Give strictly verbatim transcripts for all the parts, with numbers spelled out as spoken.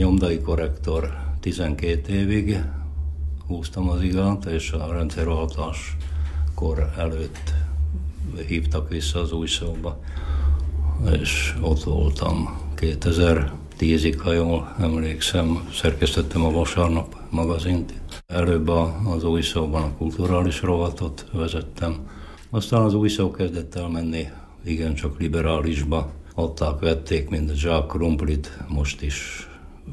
nyomdai korrektor tizenkét évig húztam az igát, és a rendszerváltáskor előtt hívtak vissza az Újszóba, és ott voltam kétezer-tízig, ha jól emlékszem, szerkesztettem a Vasárnap magazint. Előbb az Újszóban a kulturális rovatot vezettem, aztán az Újszó kezdett el menni igencsak liberálisba. Adták, vették, mint a zsák krumplit, most is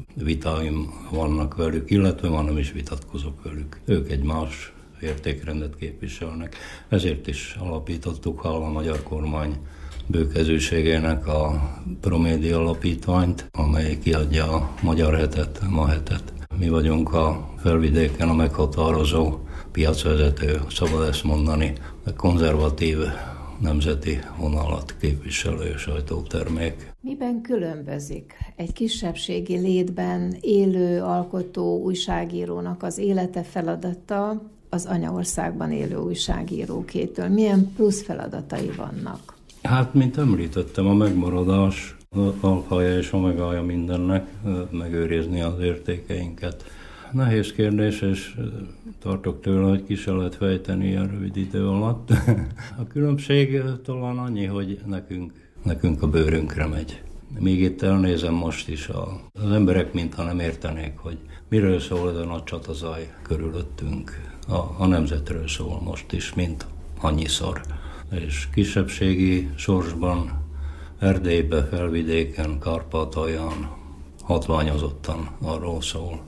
vitáim vannak velük, illetve már nem is vitatkozok velük. Ők egy más értékrendet képviselnek. Ezért is alapítottuk, hála a magyar kormány bőkezűségének a Promédia alapítványt, amely kiadja a Magyar Hetet, Ma Hetet. Mi vagyunk a Felvidéken a meghatározó piacvezető, szabad ezt mondani, a konzervatív nemzeti vonalat képviselő sajtótermék. Miben különbözik egy kisebbségi létben élő alkotó újságírónak az élete, feladata az anyaországban élő újságírókétől? Milyen plusz feladatai vannak? Hát, mint említettem, a megmaradás alfaja és omegája mindennek, megőrizni az értékeinket. Nehéz kérdés, és tartok tőle, hogy ki se lehet fejteni ilyen rövid idő alatt. A különbség talán annyi, hogy nekünk, nekünk a bőrünkre megy. Még itt elnézem most is, a, az emberek mintha nem értenék, hogy miről szól ez a nagy csatazaj körülöttünk. A, a nemzetről szól most is, mint annyiszor. És kisebbségi sorsban, Erdélybe, Felvidéken, Kárpátalján hatványozottan arról szól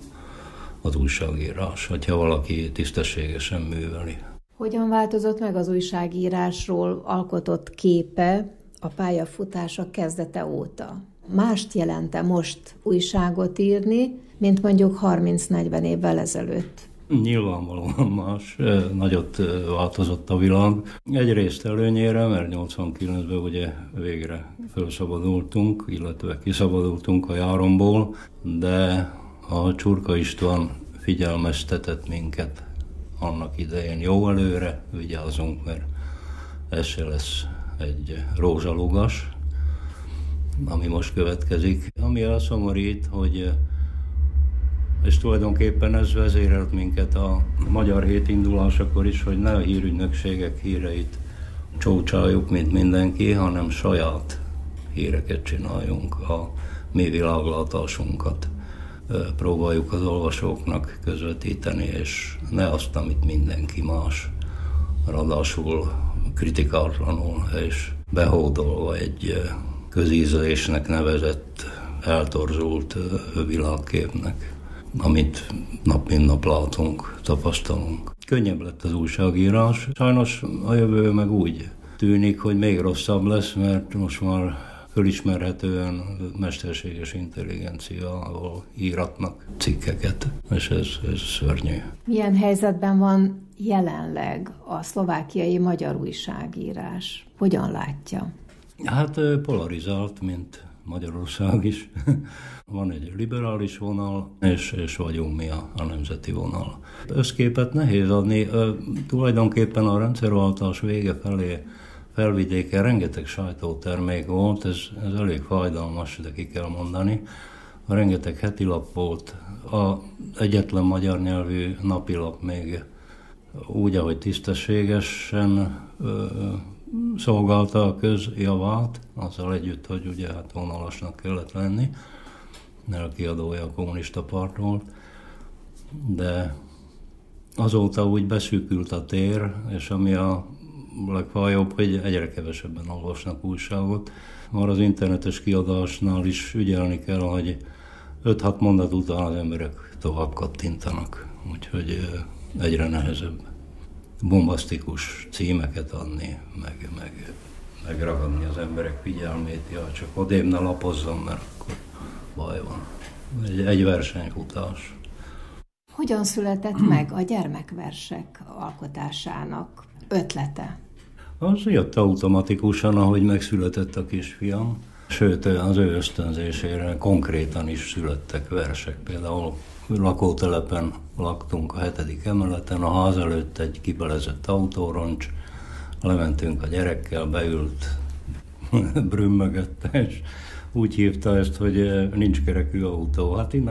az újságírás, hogyha valaki tisztességesen műveli. Hogyan változott meg az újságírásról alkotott képe a pályafutása kezdete óta? Mást jelent-e most újságot írni, mint mondjuk harminc-negyven évvel ezelőtt? Nyilvánvalóan más, nagyot változott a világ. Egyrészt előnyére, mert nyolcvankilencben ugye végre felszabadultunk, illetve kiszabadultunk a járomból, de a Csurka István figyelmeztetett minket annak idején jó előre, vigyázzunk, mert ez se lesz egy rózsalugas, ami most következik. Ami elszomorít, hogy és tulajdonképpen ez vezérelt minket a Magyar Hét indulásakor is, hogy ne a hírügynökségek híreit csócsáljuk, mint mindenki, hanem saját híreket csináljunk, a mi világlátásunkat próbáljuk az olvasóknak közvetíteni, és ne azt, amit mindenki más, ráadásul kritikátlanul és behódolva egy közízlésnek nevezett, eltorzult világképnek, amit nap mint nap látunk, tapasztalunk. Könnyebb lett az újságírás. Sajnos a jövő meg úgy tűnik, hogy még rosszabb lesz, mert most már fölismerhetően mesterséges intelligenciával íratnak cikkeket, és ez, ez szörnyű. Milyen helyzetben van jelenleg a szlovákiai magyar újságírás? Hogyan látja? Hát polarizált, mint Magyarország is. Van egy liberális vonal, és, és vagyunk mi a, a nemzeti vonal. Összképet nehéz adni. Tulajdonképpen a rendszerváltás vége felé Felvidéken rengeteg sajtótermék volt, ez, ez elég fájdalmas, de ki kell mondani. Rengeteg hetilap volt, az egyetlen magyar nyelvű napilap még úgy, ahogy tisztességesen ö, szolgálta a közjavát, azzal együtt, hogy ugye hát vonalasnak kellett lenni, mert a kiadója a kommunista párt volt, de azóta úgy beszűkült a tér, és ami a legfájóbb, hogy egyre kevesebben olvasnak újságot. Már az internetes kiadásnál is ügyelni kell, hogy öt-hat mondat után az emberek tovább kattintanak, úgyhogy egyre nehezebb bombasztikus címeket adni, meg, meg, megragadni az emberek figyelmét, ja, csak odébb ne lapozzon, mert akkor baj van. Egy, egy versenyfutás. Hogyan született meg a gyermekversek alkotásának ötlete? Az jött automatikusan, ahogy megszületett a kisfiam. Sőt, az ő ösztönzésére konkrétan is születtek versek. Például lakótelepen laktunk a hetedik emeleten, a ház előtt egy kibelezett autóroncs, lementünk a gyerekkel, beült, brümmögött, és úgy hívta ezt, hogy nincs kerekű autó. Hát